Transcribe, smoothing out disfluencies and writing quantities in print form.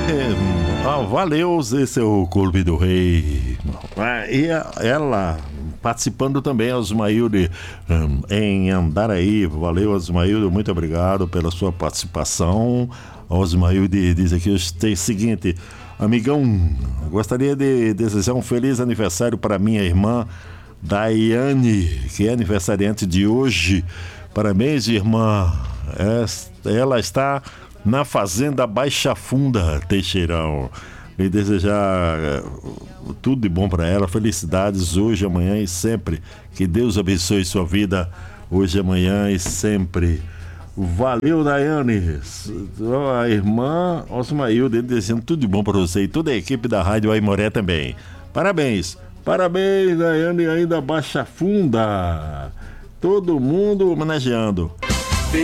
Valeu, esse é o Clube do Rei. E ela participando também, Osmailde, em Andaraí. Valeu, Osmailde, muito obrigado pela sua participação. Osmailde diz aqui o seguinte: amigão, gostaria de desejar um feliz aniversário para minha irmã Daiane, que é aniversariante de hoje. Parabéns, irmã. Ela está na Fazenda Baixa Funda, Teixeirão. E desejar tudo de bom para ela, felicidades hoje, amanhã e sempre. Que Deus abençoe sua vida hoje, amanhã e sempre. Valeu, Daiane. A irmã Osmailde dizendo tudo de bom para você e toda a equipe da Rádio Aimoré também. Parabéns. Parabéns, Daiane, ainda Baixa Funda. Todo mundo homenageando.